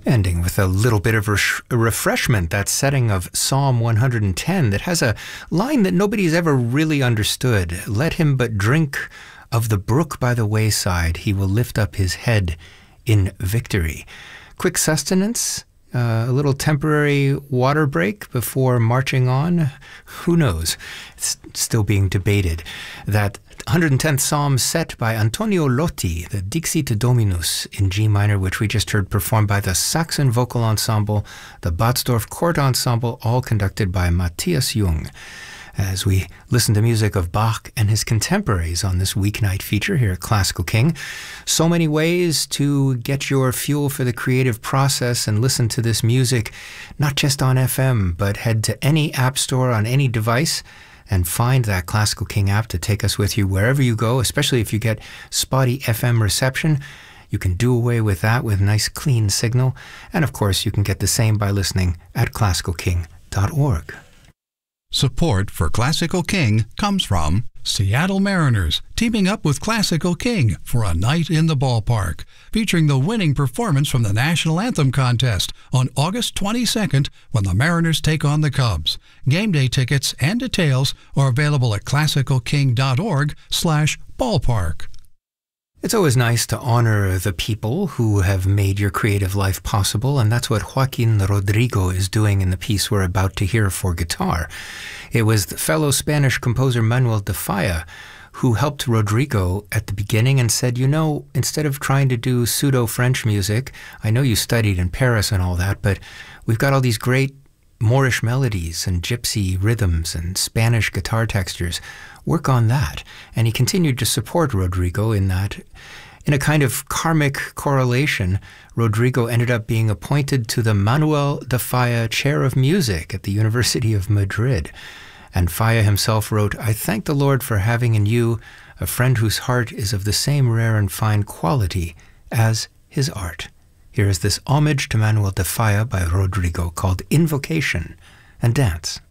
Ending with a little bit of refreshment, that setting of Psalm 110 that has a line that nobody's ever really understood. Let him but drink of the brook by the wayside, he will lift up his head in victory. Quick sustenance, a little temporary water break before marching on. Who knows? It's still being debated. That 110th Psalm set by Antonio Lotti, the Dixit Dominus in G minor, which we just heard performed by the Saxon Vocal Ensemble, the Batzdorf Court Ensemble, all conducted by Matthias Jung. As we listen to music of Bach and his contemporaries on this weeknight feature here at Classical King. So many ways to get your fuel for the creative process and listen to this music, not just on FM, but head to any app store on any device and find that Classical King app to take us with you wherever you go, especially if you get spotty FM reception. You can do away with that with nice clean signal. And of course, you can get the same by listening at classicalking.org. Support for Classical King comes from Seattle Mariners, teaming up with Classical King for a night in the ballpark, featuring the winning performance from the National Anthem contest on August 22nd when the Mariners take on the Cubs. Game day tickets and details are available at classicalking.org/ballpark. It's always nice to honor the people who have made your creative life possible, and that's what Joaquin Rodrigo is doing in the piece we're about to hear for guitar. It was the fellow Spanish composer Manuel de Falla who helped Rodrigo at the beginning and said, you know, instead of trying to do pseudo-French music, I know you studied in Paris and all that, but we've got all these great Moorish melodies and gypsy rhythms and Spanish guitar textures. Work on that. And he continued to support Rodrigo in that. In a kind of karmic correlation, Rodrigo ended up being appointed to the Manuel de Falla Chair of Music at the University of Madrid. And Falla himself wrote, I thank the Lord for having in you a friend whose heart is of the same rare and fine quality as his art. Here is this homage to Manuel de Falla by Rodrigo called Invocation and Dance.